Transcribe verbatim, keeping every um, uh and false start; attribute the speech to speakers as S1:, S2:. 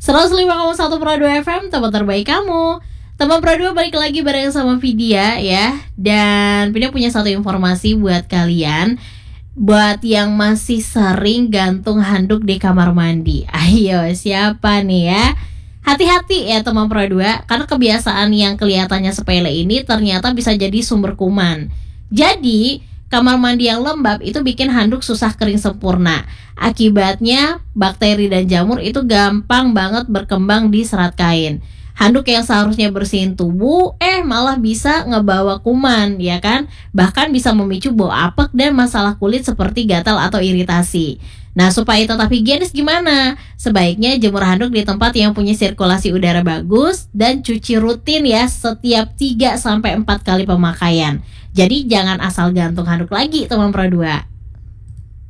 S1: seratus lima koma satu Pro dua F M, tempat terbaik kamu. Teman Pro dua balik lagi bareng sama Vidya ya. Dan Vidya punya satu informasi buat kalian, buat yang masih sering gantung handuk di kamar mandi. Ayo, siapa nih ya? Hati-hati ya teman Pro dua, karena kebiasaan yang kelihatannya sepele ini ternyata bisa jadi sumber kuman. Jadi kamar mandi yang lembab itu bikin handuk susah kering sempurna. Akibatnya bakteri dan jamur itu gampang banget berkembang di serat kain. Handuk yang seharusnya bersihin tubuh eh malah bisa ngebawa kuman, ya kan? Bahkan bisa memicu bau apek dan masalah kulit seperti gatal atau iritasi. Nah, supaya tetap higienis gimana? Sebaiknya jemur handuk di tempat yang punya sirkulasi udara bagus dan cuci rutin ya setiap tiga sampai empat kali pemakaian. Jadi jangan asal gantung handuk lagi teman Pro dua.